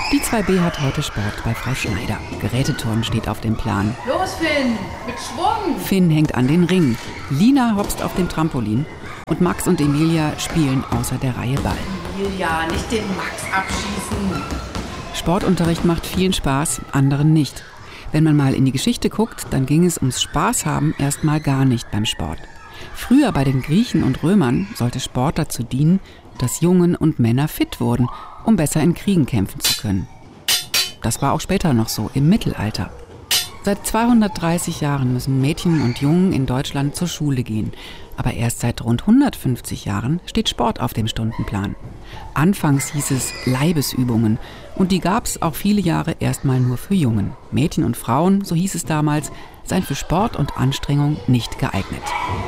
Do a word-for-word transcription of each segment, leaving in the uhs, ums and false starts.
Die zwei B hat heute Sport bei Frau Schneider. Geräteturnen steht auf dem Plan. Los, Finn, mit Schwung! Finn hängt an den Ringen. Lina hopst auf dem Trampolin. Und Max und Emilia spielen außer der Reihe Ball. Emilia, nicht den Max abschießen. Sportunterricht macht vielen Spaß, anderen nicht. Wenn man mal in die Geschichte guckt, dann ging es ums Spaß haben erstmal gar nicht beim Sport. Früher bei den Griechen und Römern sollte Sport dazu dienen, dass Jungen und Männer fit wurden, um besser in Kriegen kämpfen zu können. Das war auch später noch so, im Mittelalter. Seit zweihundertdreißig Jahren müssen Mädchen und Jungen in Deutschland zur Schule gehen. Aber erst seit rund hundertfünfzig Jahren steht Sport auf dem Stundenplan. Anfangs hieß es Leibesübungen und die gab es auch viele Jahre erstmal nur für Jungen. Mädchen und Frauen, so hieß es damals, seien für Sport und Anstrengung nicht geeignet.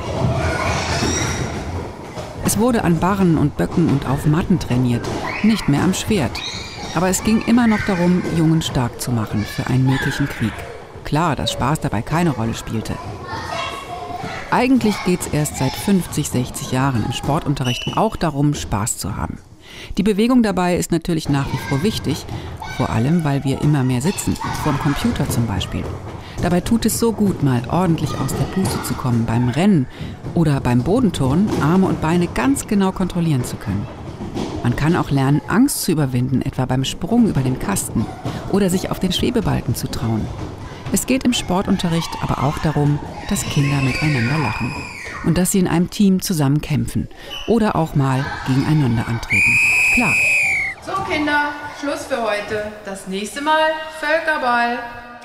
Es wurde an Barren und Böcken und auf Matten trainiert, nicht mehr am Schwert. Aber es ging immer noch darum, Jungen stark zu machen für einen möglichen Krieg. Klar, dass Spaß dabei keine Rolle spielte. Eigentlich geht es erst seit fünfzig, sechzig Jahren im Sportunterricht auch darum, Spaß zu haben. Die Bewegung dabei ist natürlich nach wie vor wichtig, vor allem, weil wir immer mehr sitzen, vor dem Computer zum Beispiel. Dabei tut es so gut, mal ordentlich aus der Puste zu kommen beim Rennen oder beim Bodenturnen, Arme und Beine ganz genau kontrollieren zu können. Man kann auch lernen, Angst zu überwinden, etwa beim Sprung über den Kasten oder sich auf den Schwebebalken zu trauen. Es geht im Sportunterricht aber auch darum, dass Kinder miteinander lachen und dass sie in einem Team zusammen kämpfen oder auch mal gegeneinander antreten. Klar. So Kinder, Schluss für heute. Das nächste Mal Völkerball.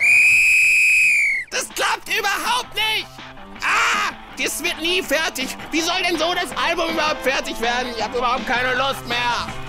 Das klappt überhaupt nicht! Ah, das wird nie fertig. Wie soll denn so das Album überhaupt fertig werden? Ich habe überhaupt keine Lust mehr.